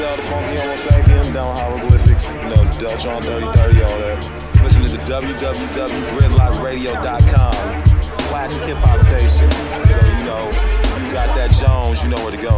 the Funky Homo Sapien, down hieroglyphics, Dutch on 3030, all that. Listening to www.gridlockradio.com. Classic hip hop station. So, you got that Jones, you know where to go.